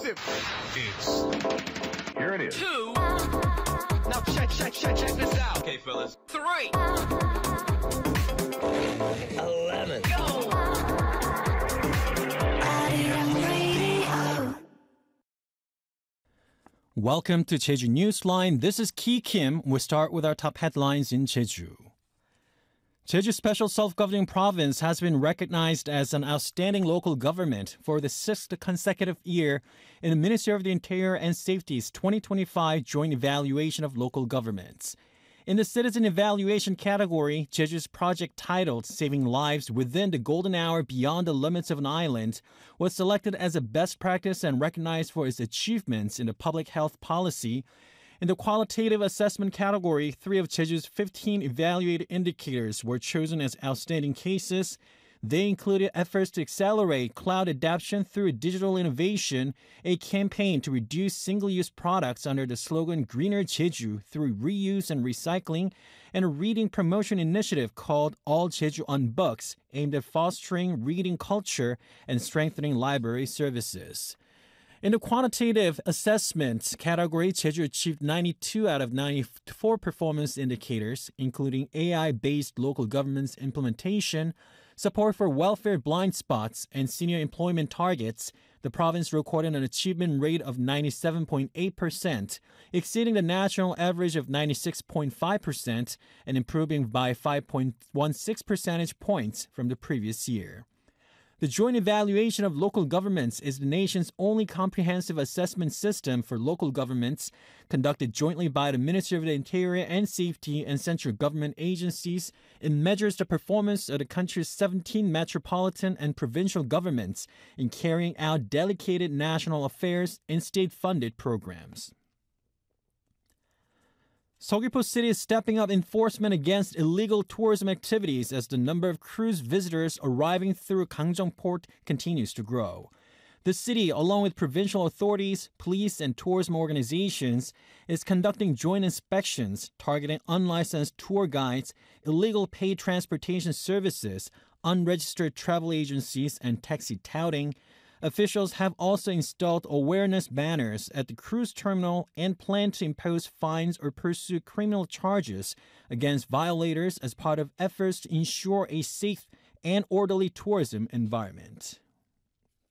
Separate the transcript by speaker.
Speaker 1: explosive.
Speaker 2: Here it is.
Speaker 3: 2. Now check this out. Okay, fellas. 3. 11. Go.
Speaker 4: Welcome to Jeju Newsline. This is Ki Kim. We'll start with our top headlines in Jeju. Jeju Special Self-Governing Province has been recognized as an outstanding local government for the 6th consecutive year in the Ministry of the Interior and Safety's 2025 Joint Evaluation of Local Governments. In the Citizen Evaluation category, Jeju's project titled Saving Lives Within the Golden Hour Beyond the Limits of an Island was selected as a best practice and recognized for its achievements in the public health policy. In the qualitative assessment category, 3 of Jeju's 15 evaluated indicators were chosen as outstanding cases. They included efforts to accelerate cloud adoption through digital innovation, a campaign to reduce single-use products under the slogan Greener Jeju through reuse and recycling, and a reading promotion initiative called All Jeju on Books, aimed at fostering reading culture and strengthening library services. In the quantitative assessment category, Jeju achieved 92 out of 94 performance indicators, including AI-based local government's implementation, support for welfare blind spots, and senior employment targets. The province recorded an achievement rate of 97.8%, exceeding the national average of 96.5% and improving by 5.16 percentage points from the previous year. The Joint Evaluation of Local Governments is the nation's only comprehensive assessment system for local governments, conducted jointly by the Ministry of the Interior and Safety and central government agencies. It measures the performance of the country's 17 metropolitan and provincial governments in carrying out delegated national affairs and state-funded programs. Seogwipo City is stepping up enforcement against illegal tourism activities as the number of cruise visitors arriving through Gangjong Port continues to grow. The city, along with provincial authorities, police, and tourism organizations, is conducting joint inspections targeting unlicensed tour guides, illegal paid transportation services, unregistered travel agencies, and taxi touting. Officials have also installed awareness banners at the cruise terminal and plan to impose fines or pursue criminal charges against violators as part of efforts to ensure a safe and orderly tourism environment.